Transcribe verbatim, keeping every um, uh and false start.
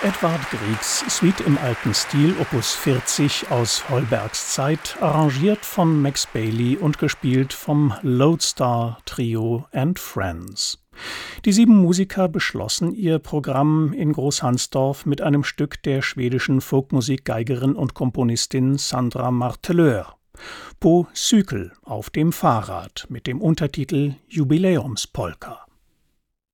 Edvard Griegs Suite im alten Stil, Opus vierzig aus Holbergs Zeit, arrangiert von Max Bailey und gespielt vom Lodestar Trio and Friends. Die sieben Musiker beschlossen ihr Programm in Großhansdorf mit einem Stück der schwedischen Folkmusikgeigerin und Komponistin Sandra Marteleur. På cykel, auf dem Fahrrad, mit dem Untertitel Jubiläumspolka.